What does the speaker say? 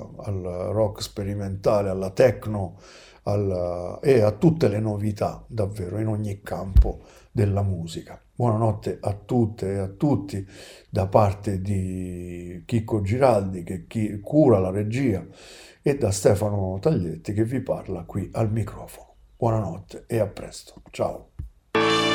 al rock sperimentale, alla techno e a tutte le novità davvero in ogni campo della musica. Buonanotte a tutte e a tutti da parte di Chicco Giraldi che cura la regia e da Stefano Taglietti che vi parla qui al microfono. Buonanotte e a presto. Ciao.